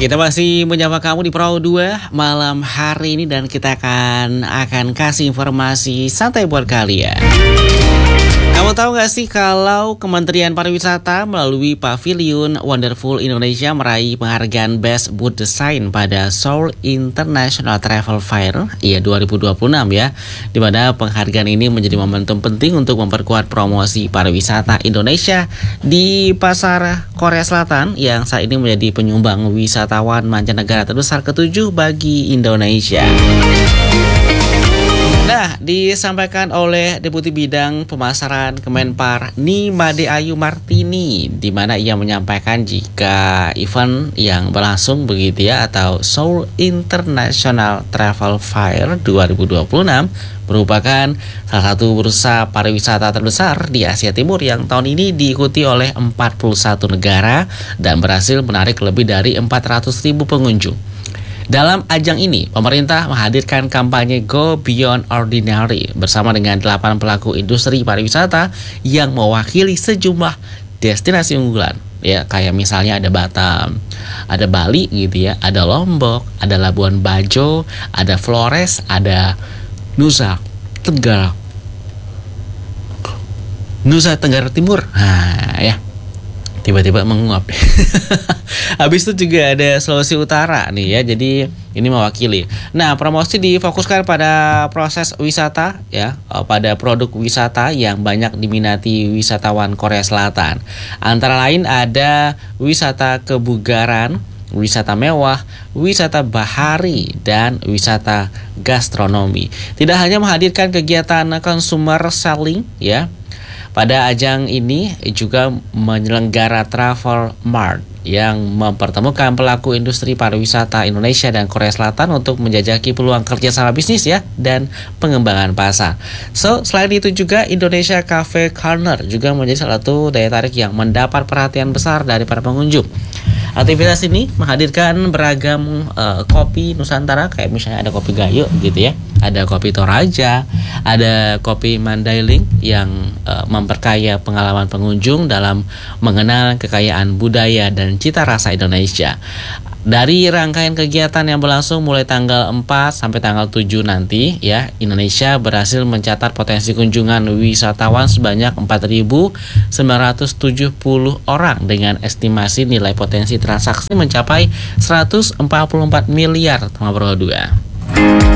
kita masih menyapa kamu di Perahu 2 malam hari ini dan kita akan kasih informasi santai buat kalian. Kamu tahu gak sih kalau Kementerian Pariwisata melalui Pavilion Wonderful Indonesia meraih penghargaan Best Booth Design pada Seoul International Travel Fair 2026 ya. Di mana penghargaan ini menjadi momentum penting untuk memperkuat promosi pariwisata Indonesia di pasar Korea Selatan yang saat ini menjadi penyumbang wisatawan mancanegara terbesar ke-7 bagi Indonesia. Nah, disampaikan oleh Deputi Bidang Pemasaran Kemenpar Nimade Ayu Martini, di mana ia menyampaikan jika event yang berlangsung begitu ya atau Seoul International Travel Fair 2026 merupakan salah satu bursa pariwisata terbesar di Asia Timur yang tahun ini diikuti oleh 41 negara dan berhasil menarik lebih dari 400.000 pengunjung. Dalam ajang ini, pemerintah menghadirkan kampanye Go Beyond Ordinary bersama dengan 8 pelaku industri pariwisata yang mewakili sejumlah destinasi unggulan. Ya, kayak misalnya ada Batam, ada Bali gitu ya, ada Lombok, ada Labuan Bajo, ada Flores, ada Nusa Tenggara Timur. Nah, ya. Tiba-tiba menguap. Habis itu juga ada Sulawesi Utara nih ya. Jadi ini mewakili. Nah, promosi difokuskan pada proses wisata ya, pada produk wisata yang banyak diminati wisatawan Korea Selatan. Antara lain ada wisata kebugaran, wisata mewah, wisata bahari, dan wisata gastronomi. Tidak hanya menghadirkan kegiatan consumer selling ya. Pada ajang ini juga menyelenggara Travel Mart yang mempertemukan pelaku industri pariwisata Indonesia dan Korea Selatan untuk menjajaki peluang kerjasama bisnis ya dan pengembangan pasar. Selain itu juga Indonesia Cafe Corner juga menjadi salah satu daya tarik yang mendapat perhatian besar dari para pengunjung. Aktivitas ini menghadirkan beragam kopi Nusantara, kayak misalnya ada kopi Gayo gitu ya, ada kopi Toraja, ada kopi Mandailing yang memperkaya pengalaman pengunjung dalam mengenal kekayaan budaya dan cita rasa Indonesia. Dari rangkaian kegiatan yang berlangsung mulai tanggal 4 sampai tanggal 7 nanti ya, Indonesia berhasil mencatat potensi kunjungan wisatawan sebanyak 4.970 orang dengan estimasi nilai potensi transaksi mencapai 144 miliar.